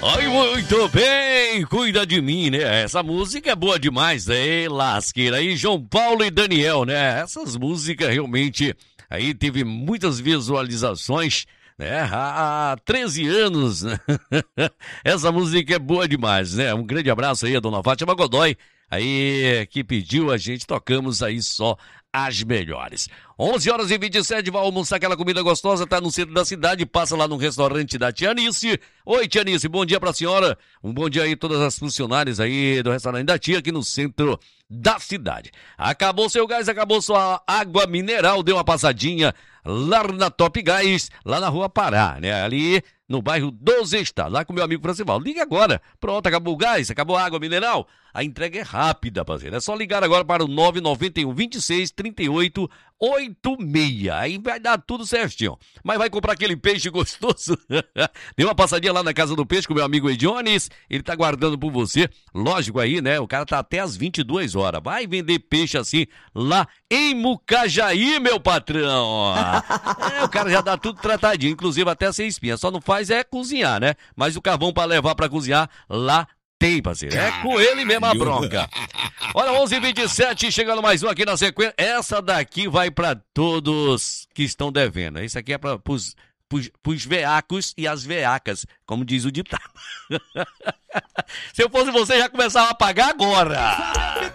Ai, muito bem, cuida de mim, né? Essa música é boa demais, aí, lasqueira. Aí, João Paulo e Daniel, né? Essas músicas realmente aí teve muitas visualizações, né? Há 13 anos, né? Essa música é boa demais, né? Um grande abraço aí a dona Fátima Godoy, aí que pediu a gente, tocamos aí só as melhores. 11h27, vai almoçar aquela comida gostosa, tá no centro da cidade, passa lá no restaurante da Tianice. Oi, Tianice, bom dia pra senhora. Um bom dia aí a todas as funcionárias aí do restaurante da Tia, aqui no centro da cidade. Acabou seu gás, acabou sua água mineral, deu uma passadinha lá na Top Gás, lá na Rua Pará, né? Ali no bairro dos Estados, lá com meu amigo Francival. Liga agora. Pronto, acabou o gás, acabou a água mineral. A entrega é rápida, parceiro. É só ligar agora para o 991 26 38 86. Aí vai dar tudo certinho. Mas vai comprar aquele peixe gostoso? Deu uma passadinha lá na Casa do Peixe com meu amigo Ediones. Ele tá guardando por você. Lógico aí, né? O cara tá até às 22 horas. Vai vender peixe assim lá em Mucajaí, meu patrão. O cara já dá tudo tratadinho, inclusive até sem espinha. Só não faz é cozinhar, né? Mas o carvão pra levar pra cozinhar lá tem, parceiro. É com ele mesmo a bronca. Olha, 11h27, chegando mais um aqui na sequência. Essa daqui vai pra todos que estão devendo. Isso aqui é pros veacos e as veacas, como diz o ditado. Se eu fosse você, já começava a pagar agora.